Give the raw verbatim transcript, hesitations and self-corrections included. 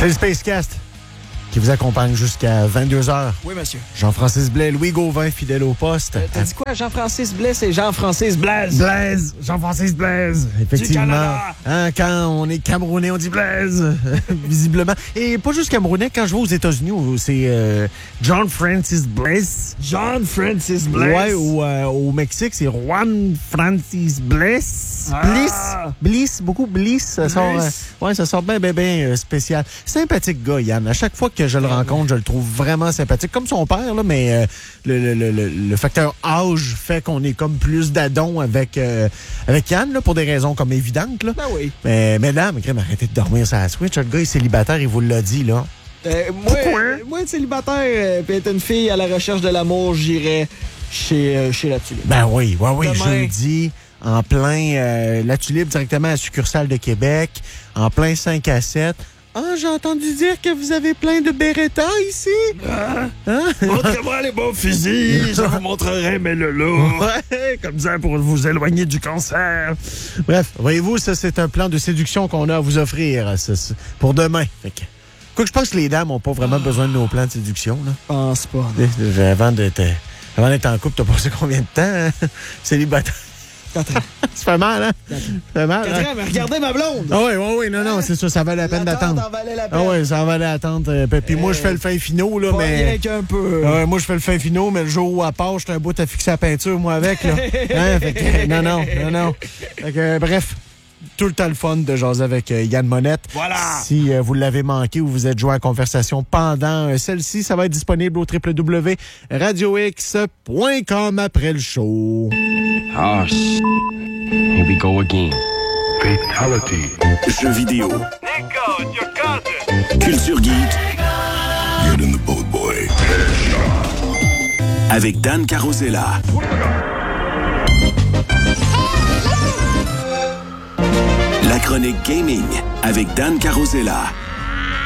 C'est le Spacecast qui vous accompagne jusqu'à vingt-deux heures. Oui, monsieur. Jean-Francis Blais, Louis Gauvin, fidèle au poste. Euh, T'as dit quoi, Jean-Francis Blais? C'est Jean-Francis Blaise. Blaise, Jean-Francis Blaise. Effectivement. Du Canada. Hein, quand on est Camerounais, on dit Blaise, visiblement. Et pas juste Camerounais, quand je vais aux États-Unis, c'est euh, John Francis Blaise. John Francis Blaise. Ouais, ou euh, au Mexique, c'est Juan Francis Blaise. Ah. Bliss. Bliss, beaucoup Bliss. Ça sort, euh, ouais, ça sort bien, bien, bien euh, spécial. Sympathique gars, Yann. À chaque fois que je le rencontre, je le trouve vraiment sympathique. Comme son père, là, mais euh, le, le, le, le facteur âge fait qu'on est comme plus d'adon avec, euh, avec Yann, là, pour des raisons comme évidentes. Là. Ben oui. Mais, mesdames, arrêtez de dormir sur la Switch. Le gars est célibataire, il vous l'a dit, là. Euh, moi, euh, moi, célibataire, euh, puis être une fille à la recherche de l'amour, j'irais chez, euh, chez La Tulipe. Ben oui, oui, oui, Demain. jeudi, en plein euh, La Tulipe, directement à la succursale de Québec, en plein cinq à sept. Ah, j'ai entendu dire que vous avez plein de Beretta ici. Ah, Hein? montrez-moi les beaux fusils, je vous montrerai mes lolos. Ouais, comme ça pour vous éloigner du cancer. Bref, voyez-vous, ça, c'est un plan de séduction qu'on a à vous offrir ça, ça, pour demain. Fait que, quoi que je pense que les dames n'ont pas vraiment besoin de nos plans de séduction. Là. Je pense pas. Avant d'être, avant d'être en couple, t'as passé combien de temps, hein? Célibataire? Quatre ans. Ça fait mal, hein? Ça fait mal, Quatre hein? ans, mais regardez ma blonde. Ah oui, oui, oui, non, non, c'est ça, ça valait la peine L'attente d'attendre. en valait la peine. Ah oui, ça en valait attendre. Euh, Puis moi, je fais le fin finaux, là, Pas mais... rien qu'un peu. Ah ouais, moi, je fais le fin finaux, mais le jour où elle part, j'étais un bout à fixer la peinture, moi, avec, là. Hein? Fait que, non, non, non, non. Fait que, euh, bref, tout le temps le fun de jaser avec euh, Yann Monette. Voilà. Si euh, vous l'avez manqué ou vous êtes joint à la conversation pendant euh, celle-ci, ça va être disponible au w w w point radio x point com après le show. Oh, sh- here we go again. Fatality. Jeux vidéo. Nico, it's your cousin. Culture geek. Get in the boat, boy. Avec Dan Carosella. La chronique gaming avec Dan Carosella.